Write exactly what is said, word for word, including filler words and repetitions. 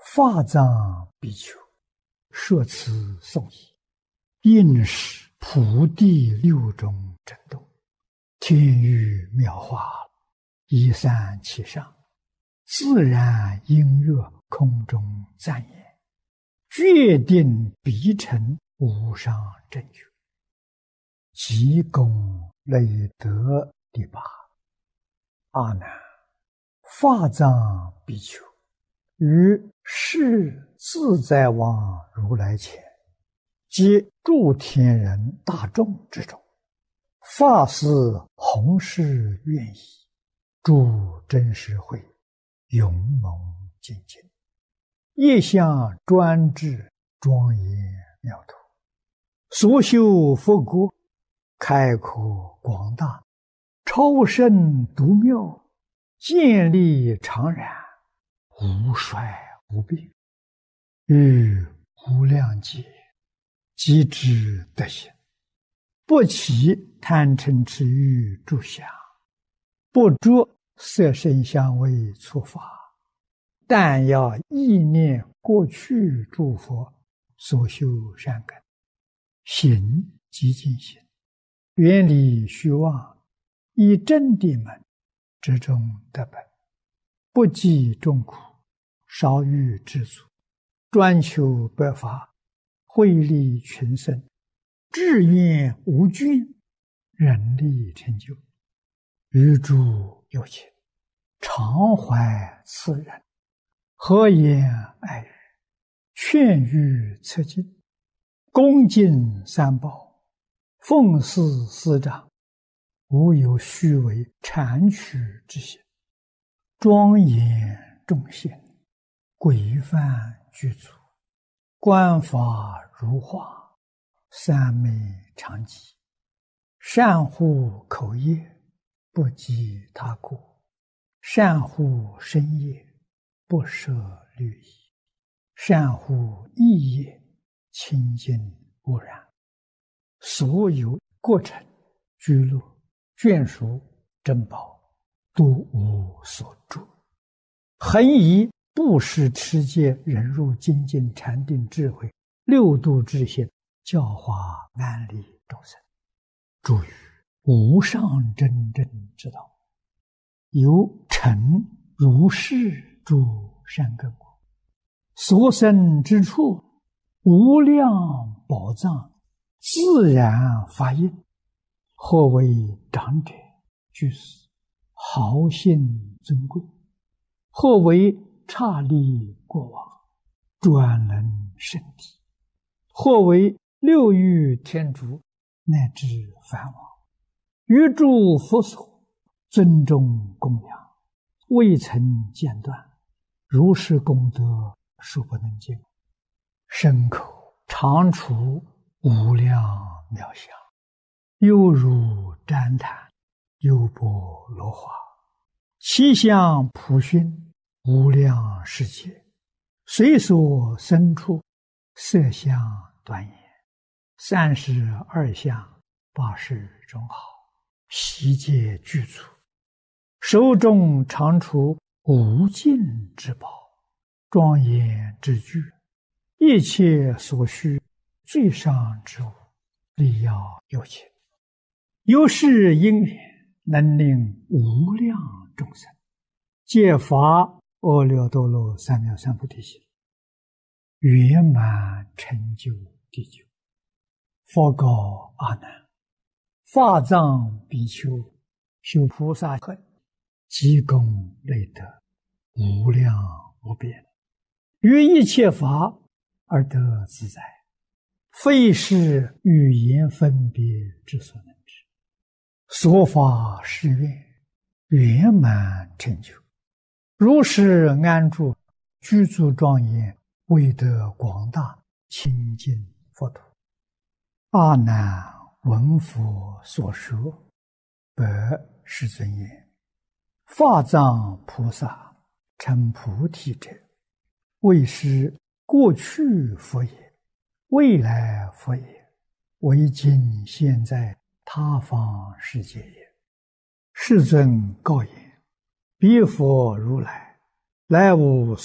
法藏比丘摄此颂仪，应是普地六种震动，天雨妙化，一散其上，自然音乐空中赞言，决定必成无上正觉。即功累德第八。阿难，法藏比丘于世自在王如来前，及诸天人大众之中，发誓弘誓愿意，诸真实会勇猛精进，业相专制庄严妙土，所修佛国开阔广大，超胜独妙，建立常然，无衰无病，于无量劫即知德行，不起贪嗔痴欲诸相，不着色声香味触法，但要意念过去诸佛所修善根，行即进行，远离虚妄，以真谛门之中得本，不计众苦，少欲知足，专求百法，惠利群生，志愿无倦，人力成就，于诸有情，常怀慈仁，和颜爱语，劝喻策进，恭敬三宝，奉事师长，无有虚伪谄曲之心，庄严众贤，规范具足，观法如画，三昧常寂，善护口业，不及他过，善护身业，不舍律仪，善护意业，清净无染，所有过程居乐眷属珍宝，都无所住，恒以布施持戒忍辱精进禅定智慧六度智性教化安利众生，诸于无上真正之道，由成如是诸善根果，所生之处无量宝藏自然发应，或为长者居士，豪信尊贵，或为刹利国王，专能圣体，或为六欲天竺，乃至梵王，于诸佛所尊重供养，未曾间断，如是功德数不能尽，身口常处无量妙相，犹如旃檀，优波罗花，其相普熏无量世界，随所生处，色相端严，三十二相，八十种好，悉皆具足，手中常处无尽之宝，庄严之具，一切所需最上之物，力要有情，由是因缘，能令无量众生皆发阿耨多罗三藐三菩提心，圆满成就地久。佛告阿难，法藏比丘修菩萨恨，积功累德，无量无边，于一切法而得自在，非是语言分别之所能知，所发誓愿，圆满成就，如是安住，居住庄严，为得广大清净佛土。阿难闻佛所说，白世尊言：法藏菩萨成菩提者，为是过去佛也，未来佛也，为今现在他方世界也。世尊告言：彼佛如来，来无